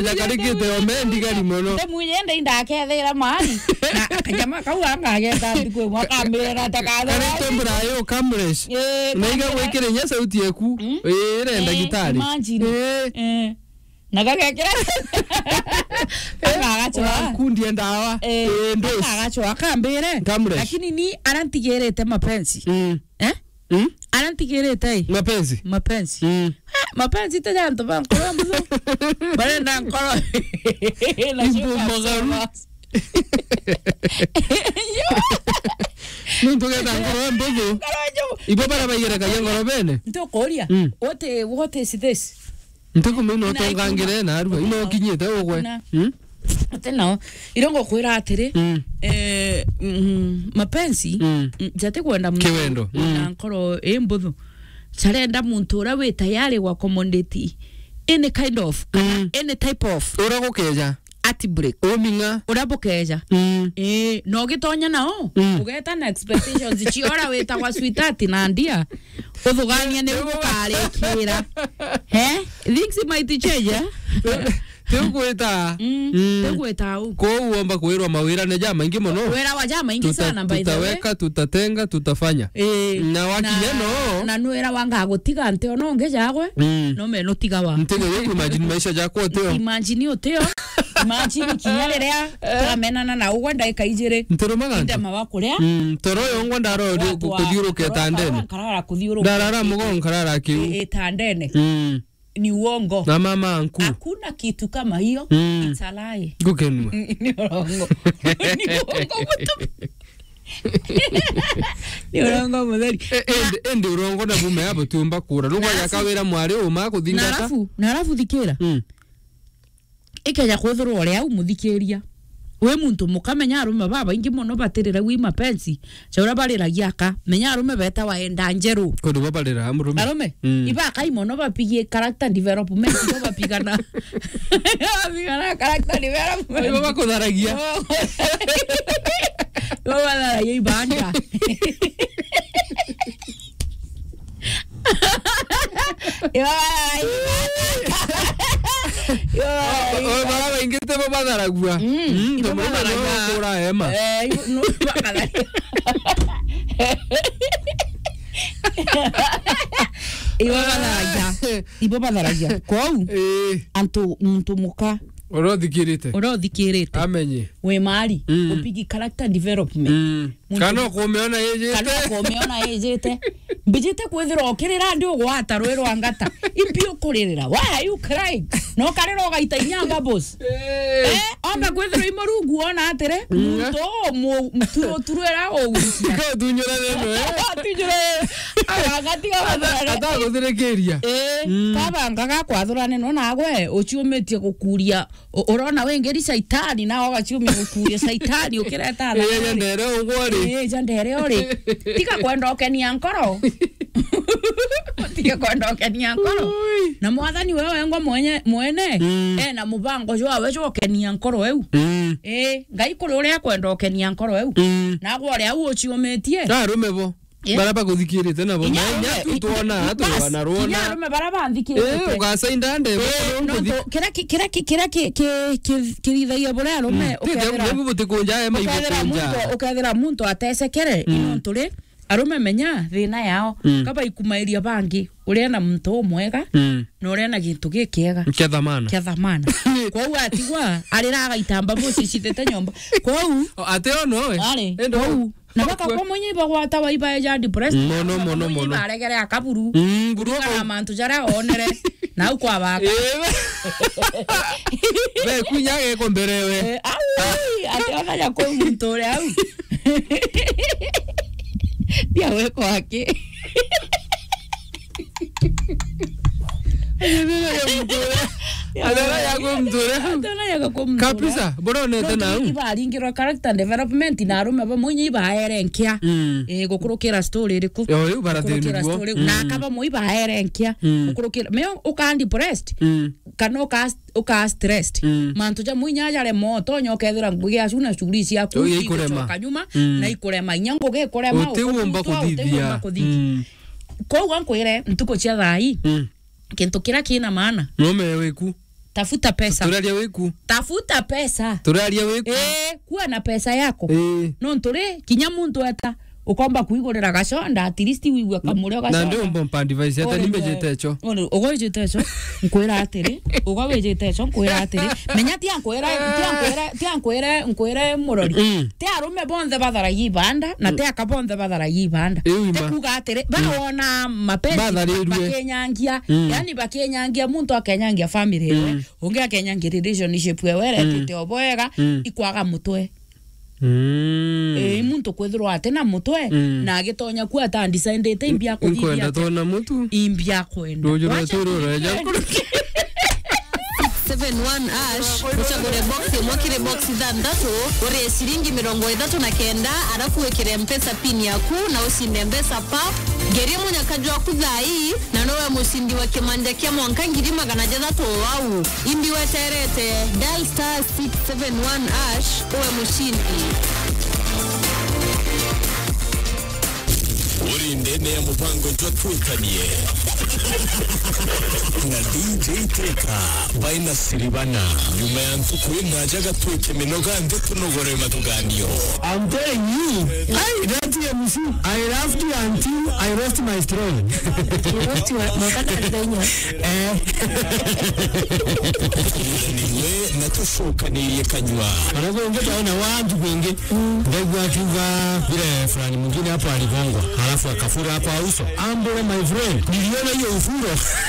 jakarikite omendi gari mono muyende indakethera mani na kanyama kauanga agenda ndikwe mwakamera takadha tombra yo cameras naiga wekere nya sauti yaku renda gitari nagagekera agachoa kundi ndawa ndo agachoa kambere lakini ni arantigerete mapenzi arantigerete mapenzi tajanto bankoro mzo barenda nkoro na magaru Nuntu geta nkoro mbogo ibo para bayira kayangoro bene ntokoria what is this Ntoko meno tongangire na arua ino kinyete ogwe Atena irongo kwira atiri mapenzi jate kwenda kiwendo na nkoro embuthu charenda muntu ura we tayari wa accommodate any kind of any type of uragokeja ati break ominga urabokeja no gitonya nao ugeta na expectations chiora weta kwa sweetheart na ndia uthugania ni gukarekira things might change Tegweta au ko uomba kwirwa mawira ne jama ingi mono wera wa jama ingi sana by the way tutaweka tutatenga tutafanya na wakinya no na nwera wanga gutiga nte ono nge jagwe no me no tiga wa ntege yo imagine maisha jako teo imagine oteo imagine kinyarerea twamenana na ugwenda ikaijire nteromaga ndema wakurea toro yo ngwenda ro kuthiuruke tandene karara kuthiuruke darara mugongo karara ki tandene ni uongo na mama anku hakuna kitu kama hiyo it's a lie gukenwa ni uongo ni urongo mudhari ende urongo na bume hapo tumba kura lugwa yakawera mwari uma kuthingata na alafu thikira ikeja kwethurwo ore au muthikiria we muntu mukamenya arume baba ingi muno batirira wi mapenzi chaura barira giaka menya arume beta waenda njeru kodo babarira amurume arume ibaka imono bapigie character development no bapigana bapigana character development baba kodaragia baba la yei banda Yo baba ingete baba daragua kura ema no bakala ibo badaraja kwau antu muntu muka Orothikirite amenye we mari upigi character development kana kumeona yejete bijite kwithira okirira ndi ugwata rwirwa ngata impio kuririra why are you crying no kariro gaita inyanga boss omba kwithira imorungu ona atire muto turwera o ka dunyora neno tunyore agati ata guthirekeria kabanga gakwathura neno nagwe uciumetie gukuria urona wengeri saitani na ogaciumia gukuria saitani ukireta na ndere ugwori jandere ori tika kwenda okenia nkoro tika kwenda okenia nkoro na mwathani wewe ngo mwene na mubango jo awe jo okenia nkoro eu ngai kururia kwenda okenia nkoro eu na gwore au uciumetie rume bo baraba kuthikirite na bo nya tuona atuana ruona ya rume baraba nthikirite ugasainda ndebe kira kirithagia bora rume ukethira muntu atesekere inonturi arume menya thina yao kaba ikumairia bangi uria na muntu mwega na uria na gintu gikiega kia thamana kwa hiyo atigwa ariraga itamba bosi citete nyomba kwa hiyo ate ono endo na baka kwa mwenye bagwata waiba ya depressed mono baregere akaburu na mantu jara onere na ukwa baka be kunyage ko mberewe ate akaja ko mutore au dia we kwake adala yako mtore kabisa boronete na ibaringirwa character development na arume bamwe ibaherenkia gukurukira story riku yo barathiriguo na akaba mwe ibaherenkia gukurukira me ukandi depressed kana uka stressed mantu ja muinya le moto nyokethira ngugia cuna curi cia ku kanyuma na ikurema inyango ge kurema uteumba kuthithia kwa wankwire ntuko cia thai kintu kira kina maana no meweku tafuta pesa. Turalia wiku. Tafuta pesa. Turalia wiku. Kuwa na pesa yako. No nturi kinya muntu eta ukomba kuigurira gaconda at least wigwe kamureo gaconda. Na ndio mbompa device hata nimejete echo. Ugojete echo. Nkwira atiri. Ugawejete echo nkwira atiri. Menya ti ankwira murori. Ti arume bonde bathara yibanda na ti akabonde bathara yibanda. Ti kuga atiri baona mapenzi bakenyangia. Yani bakenyangia muntu akenyangia family yewe. Unge akenyangia relationship wewe tete oboega ikwaga mutwe. Muntu kwethirwa atena mutwe na agitonya ku atandicendete imbia kuthithia kwenda tona mutu imbia kwenda ndojura toro raja 71 ash uchagure box mwakire box thandatu ore shilingi 39 arafu wekire mpesa pin yaku na usinde mpesa pap geri munyakajwa kuthai na nowe musindi wa kimanja kya mwanka ngiri 600 wau imbi weterete dial star 671 ash uwe mushindi. Uri ndene ya mupango twatwikanie na DJ Teka baina siribana nyuma ya ntukuri najaga twike minoga ndetu nogore matuganio. I'm telling you, that MC, I laughed until I lost my strong. You lost your mother. Niwe natushoka niye kanywa. Wanazo ngeta wana watu wengi ndegu akiva vile fulani mwingine hapo aligongwa halafu akafura hapo uso. Ambo my friend, niliona hiyo ufuro.